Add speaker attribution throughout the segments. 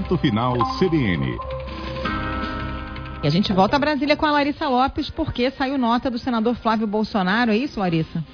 Speaker 1: Ponto Final CBN.
Speaker 2: E a gente volta a Brasília com a Larissa Lopes, porque saiu nota do senador Flávio Bolsonaro, é isso, Larissa?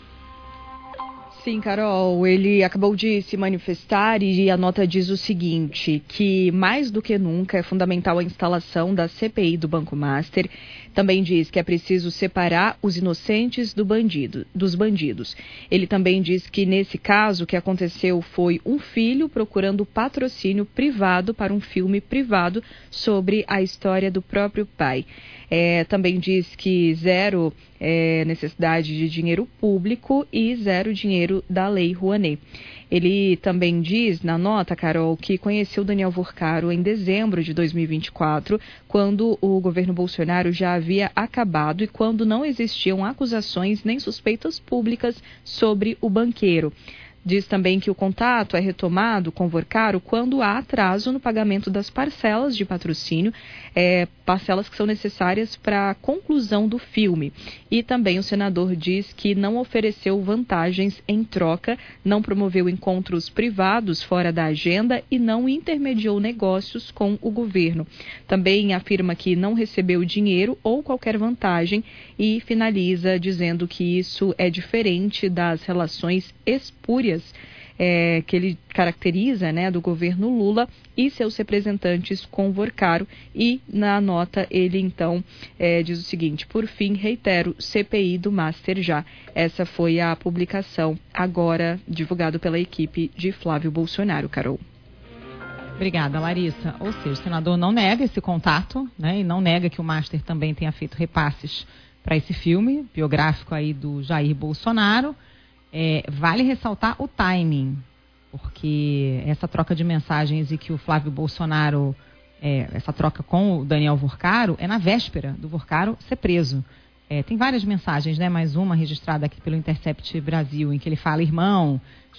Speaker 3: Sim, Carol, ele acabou de se manifestar e a nota diz o seguinte, que mais do que nunca é fundamental a instalação da CPI do Banco Master. Também diz que é preciso separar os inocentes dos bandidos. Ele também diz que nesse caso o que aconteceu foi um filho procurando patrocínio privado para um filme privado sobre a história do próprio pai. Também diz que zero necessidade de dinheiro público e zero dinheiro da Lei Rouanet. Ele também diz na nota, Carol, que conheceu Daniel Vorcaro em dezembro de 2024, quando o governo Bolsonaro já havia acabado e quando não existiam acusações nem suspeitas públicas sobre o banqueiro. Diz também que o contato é retomado com Vorcaro quando há atraso no pagamento das parcelas de patrocínio, parcelas que são necessárias para a conclusão do filme. E também o senador diz que não ofereceu vantagens em troca, não promoveu encontros privados fora da agenda e não intermediou negócios com o governo. Também afirma que não recebeu dinheiro ou qualquer vantagem e finaliza dizendo que isso é diferente das relações espúrias que ele caracteriza, do governo Lula e seus representantes com Vorcaro. E na nota ele então diz o seguinte: por fim, reitero, CPI do Master já. Essa foi a publicação agora divulgada pela equipe de Flávio Bolsonaro, Carol.
Speaker 2: Obrigada, Larissa. Ou seja, o senador não nega esse contato, e não nega que o Master também tenha feito repasses para esse filme biográfico aí do Jair Bolsonaro. Vale ressaltar o timing, porque essa troca de mensagens e que o Flávio Bolsonaro, essa troca com o Daniel Vorcaro, é na véspera do Vorcaro ser preso. Tem várias mensagens, mais uma registrada aqui pelo Intercept Brasil, em que ele fala: irmão,